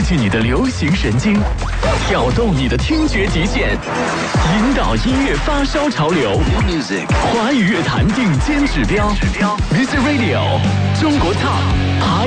近你的流行神经，挑动你的听觉极限，引导音乐发烧潮流。华语乐坛顶尖指标，Music Radio 中国 Top。